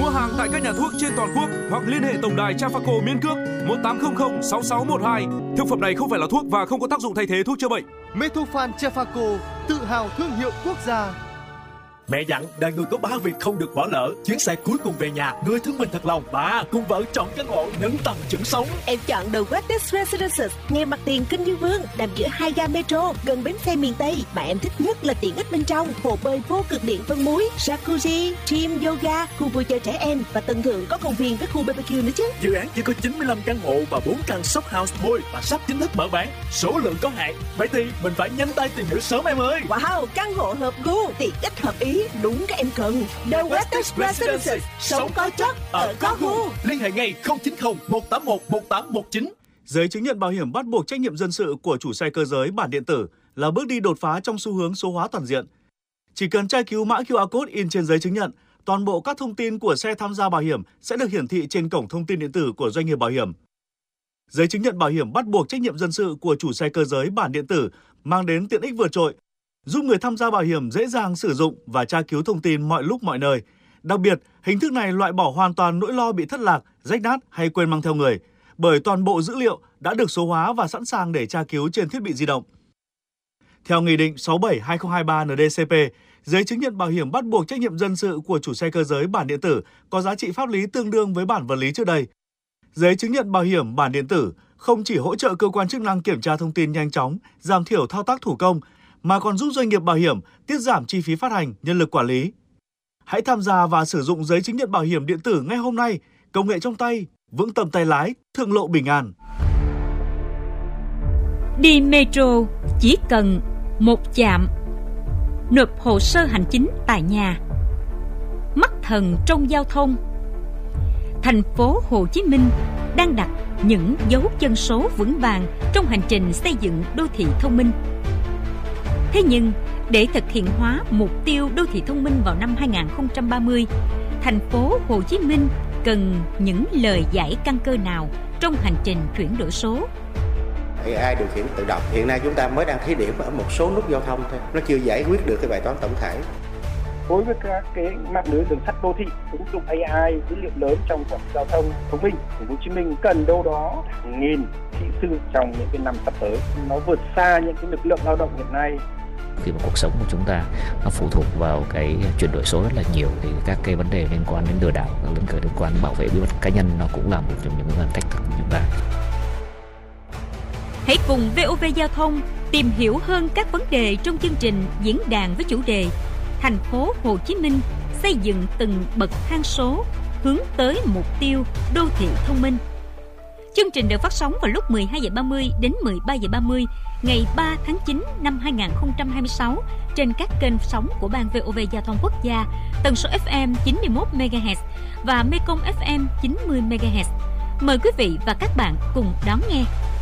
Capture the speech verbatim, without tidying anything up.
Mua hàng tại các nhà thuốc trên toàn quốc hoặc liên hệ tổng đài Trafaco miễn cước một tám không không sáu sáu một hai. Thực phẩm này không phải là thuốc và không có tác dụng thay thế thuốc chữa bệnh. Metofan Trafaco, tự hào thương hiệu quốc gia. Mẹ dặn đời người có ba việc không được bỏ lỡ: chuyến xe cuối cùng về nhà, người thương mình thật lòng, ba cùng vợ chọn căn hộ nâng tầm chững sống. Em chọn The Westin Residences, ngay mặt tiền Kinh Dương Vương, nằm giữa hai ga metro, gần bến xe miền Tây. Mà em thích nhất là tiện ích bên trong: hồ bơi vô cực điện phân muối, jacuzzi, gym, yoga, khu vui chơi trẻ em và tầng thượng có công viên với khu barbecue nữa chứ. Dự án chỉ có chín mươi lăm căn hộ và bốn căn shop house thôi và sắp chính thức mở bán. Số lượng có hạn, vậy thì mình phải nhanh tay tìm hiểu sớm em ơi. Wow, căn hộ hợp gu, tiện ích hợp ý, đúng cái em cần. The Westin Residences, sống có chất, ở có gu. Liên hệ ngay không chín không một tám một một tám một chín. Giấy chứng nhận bảo hiểm bắt buộc trách nhiệm dân sự của chủ xe cơ giới bản điện tử là bước đi đột phá trong xu hướng số hóa toàn diện. Chỉ cần tra cứu mã quy rờ code in trên giấy chứng nhận, toàn bộ các thông tin của xe tham gia bảo hiểm sẽ được hiển thị trên cổng thông tin điện tử của doanh nghiệp bảo hiểm. Giấy chứng nhận bảo hiểm bắt buộc trách nhiệm dân sự của chủ xe cơ giới bản điện tử mang đến tiện ích vượt trội, giúp người tham gia bảo hiểm dễ dàng sử dụng và tra cứu thông tin mọi lúc mọi nơi. Đặc biệt, hình thức này loại bỏ hoàn toàn nỗi lo bị thất lạc, rách nát hay quên mang theo người, bởi toàn bộ dữ liệu đã được số hóa và sẵn sàng để tra cứu trên thiết bị di động. Theo Nghị định sáu bảy trên hai không hai ba N D C P, giấy chứng nhận bảo hiểm bắt buộc trách nhiệm dân sự của chủ xe cơ giới bản điện tử có giá trị pháp lý tương đương với bản vật lý trước đây. Giấy chứng nhận bảo hiểm bản điện tử không chỉ hỗ trợ cơ quan chức năng kiểm tra thông tin nhanh chóng, giảm thiểu thao tác thủ công, mà còn giúp doanh nghiệp bảo hiểm tiết giảm chi phí phát hành, nhân lực quản lý. Hãy tham gia và sử dụng giấy chứng nhận bảo hiểm điện tử ngay hôm nay, công nghệ trong tay, vững tâm tay lái, thượng lộ bình an. Đi metro chỉ cần một chạm, nộp hồ sơ hành chính tại nhà. Mắt thần trong giao thông. Thành phố Hồ Chí Minh đang đặt những dấu chân số vững vàng trong hành trình xây dựng đô thị thông minh. Thế nhưng, để thực hiện hóa mục tiêu đô thị thông minh vào năm hai không ba mươi, thành phố Hồ Chí Minh cần những lời giải căn cơ nào trong hành trình chuyển đổi số? a i điều khiển tự động hiện nay chúng ta mới đang thí điểm ở một số nút giao thông thôi, nó chưa giải quyết được cái bài toán tổng thể. Đối với các cái mạng lưới đường sắt đô thị, ứng dụng a i dữ liệu lớn trong quản lý giao thông thông minh, thành phố Hồ Chí Minh cần đâu đó hàng nghìn kỹ sư trong những cái năm sắp tới. Nó vượt xa những cái lực lượng lao động hiện nay. Khi mà cuộc sống của chúng ta nó phụ thuộc vào cái chuyển đổi số rất là nhiều, thì các cái vấn đề liên quan đến lừa đảo, liên quan đến bảo vệ bí mật cá nhân nó cũng là một trong những cái thách thức của chúng ta. Hãy cùng vê o vê Giao thông tìm hiểu hơn các vấn đề trong chương trình diễn đàn với chủ đề Thành phố Hồ Chí Minh xây dựng từng bậc thang số hướng tới mục tiêu đô thị thông minh. Chương trình được phát sóng vào lúc mười hai giờ ba mươi đến mười ba giờ ba mươi ngày ba tháng chín năm hai không hai sáu trên các kênh sóng của Ban vê o vê Giao thông Quốc gia, tần số ép em chín mươi mốt mê ga héc và Mekong ép em chín mươi mê ga héc. Mời quý vị và các bạn cùng đón nghe.